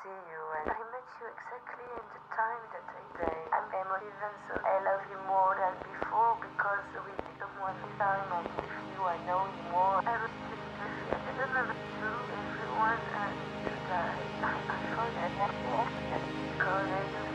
see you, and I met you exactly in the time that I say I'm emotive, and so I love you more than before because we become one time, and with you I know you more. I was just I didn't know everyone to die. I forget because I do